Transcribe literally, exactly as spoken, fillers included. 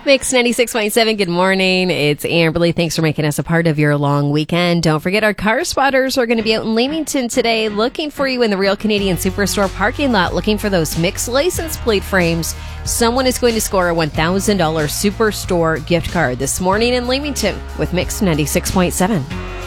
Mix ninety-six point seven, good morning. It's Amberly. Thanks for making us a part of your long weekend. Don't forget our car spotters are going to be out in Leamington today looking for you in the Real Canadian Superstore parking lot, looking for those mixed license plate frames. Someone is going to score a one thousand dollars Superstore gift card this morning in Leamington with Mix ninety-six point seven.